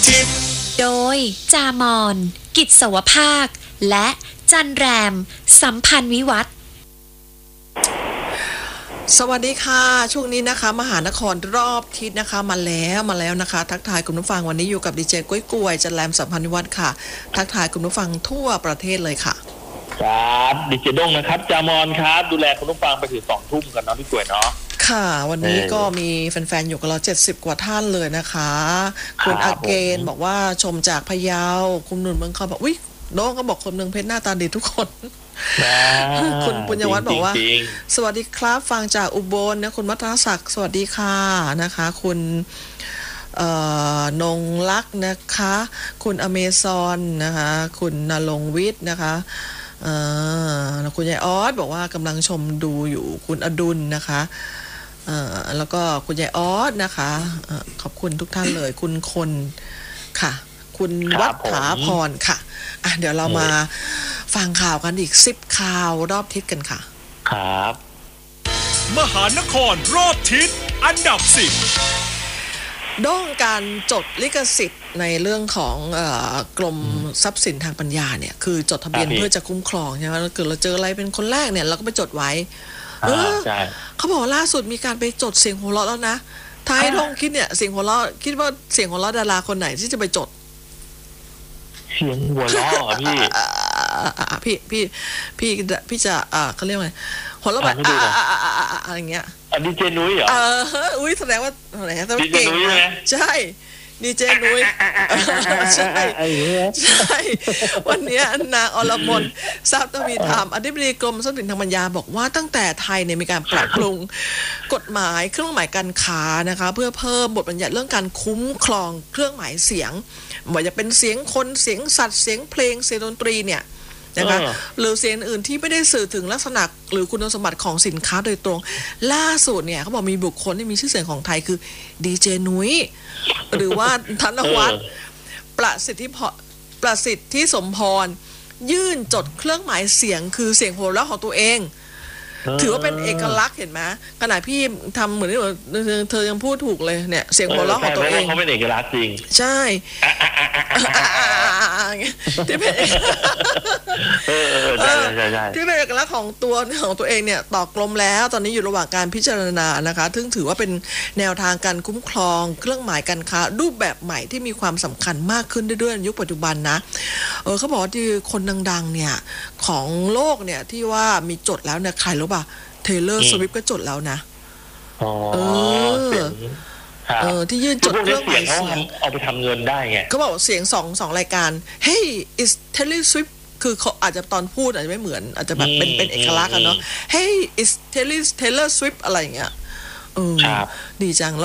ทิศโดยจามอนกิจสวภาคและจันแรมสัมพันธ์วิวัฒน์สวัสดีค่ะช่วงนี้นะคะมหานครรอบทิศนะคะมาแล้วนะคะทักทายคุณผู้ฟังวันนี้อยู่กับดีเจกุ้ยกวยจันแรมสัมพันธ์วิวัฒน์ค่ะทักทายคุณผู้ฟังทั่วประเทศเลยค่ะครับดีเจด้งนะครับจามอนครับดูแลคุณผู้ฟังไปถึง20 ทุ่มกันเนาะพี่กวยเนาะค่ะวันนี้ก็มีแฟนๆอยู่กับเรา70 กว่าท่านเลยนะคะคุณอาเกนบอกว่าชมจากพะเยาคุณหนุนเมืองเขาบอกอุ๊ยน้องก็บอกคนเมืองเพชรหน้าตาดีทุกคนคุณปุญญวัฒน์บอกว่าสวัสดีครับฟังจากอุบลนะคุณมัทรศักดิ์สวัสดีค่ะนะคะคุณนงลักษ์นะคะคุณอเมซอนนะคะคุณณรงค์วิทย์นะคะคุณยายออสบอกว่ากำลังชมดูอยู่คุณอดุลนะคะแล้วก็คุณยายออสนะคะขอบคุณทุกท่านเลยคุณคนค่ะคุณวัฒถาพรค่ะเดี๋ยวเรามาฟังข่าวกันอีก10 ข่าวรอบทิศกันค่ะครับมหานครรอบทิศอันดับ10 ด้องการจดลิขสิทธิ์ในเรื่องของกรมทรัพย์สินทางปัญญาเนี่ยคือจดทะเบียนเพื่อจะคุ้มครองใช่ไหมแล้วเกิดเราเจออะไรเป็นคนแรกเนี่ยเราก็ไปจดไว้เขาบอกล่าสุดมีการไปจดเสียงหัวเราะแล้วนะท้ายท่องคิดเนี่ยเสียงหัวเราะคิดว่าเสียงหัวเราะดาราคนไหนที่จะไปจดเสียงหัวเราะพี่จะเขาเรียกว่าไงหัวเราะแบบอะไรเงี้ยดีเจนุ้ยเหรออุ้ยแสดงว่าอะไรนะดีเจนุ้ยไหมใช่ดีเจนุ้ยใช่วันนี้นางอรมนทรัพย์ทวีธรรมอธิบดีกรมทรัพย์สินทางปัญญาบอกว่าตั้งแต่ไทยเนี่ยมีการปรับปรุงกฎหมายเครื่องหมายการค้านะคะเพื่อเพิ่มบทบัญญัติเรื่องการคุ้มครองเครื่องหมายเสียงว่าจะเป็นเสียงคนเสียงสัตว์เสียงเพลงเสียงดนตรีเนี่ยนะคะหรือเสียงอื่นที่ไม่ได้สื่อถึงลักษณะหรือคุณสมบัติของสินค้าโดยตรงล่าสุดเนี่ยเขาบอกมีบุคคลที่มีชื่อเสียงของไทยคือดีเจนุ้ยหรือว่าธนวัฒน์ประสิทธิสมพรยื่นจดเครื่องหมายเสียงคือเสียงหัวเราะของตัวเองถือว่าเป็นเอกลักษณ์เห็นไหมขณะพี่ทำเหมือนที่เธอยังพูดถูกเลยเนี่ยเสียงหัวเราะของตัวเองเขาเป็นเอกลักษณ์จริงใช่ที่เป็นที่เป็นเอกลักษณ์ของตัวเองเนี่ยต่อกรมแล้วตอนนี้อยู่ระหว่างการพิจารณานะคะซึ่งถือว่าเป็นแนวทางการคุ้มครองเครื่องหมายการค้ารูปแบบใหม่ที่มีความสำคัญมากขึ้นด้วยในยุคปัจจุบันนะเขาบอกว่าที่คนดังๆเนี่ยของโลกเนี่ยที่ว่ามีจดแล้วเนี่ยใครรู้ป่ะเทเลอร์สวิฟต์ก็จดแล้วนะที่ยื่นจดเครื่องหมายเสียงเอาไปทำเงินได้ไงเขาบอกเสียงสองรายการ Hey is Taylor Swift คือเขาอาจจะตอนพูดอาจจะไม่เหมือนอาจจะแบบเป็นเอกลักษณ์อะเนาะ Hey is Taylor Swift อะไรอย่างเงี้ยดีจัง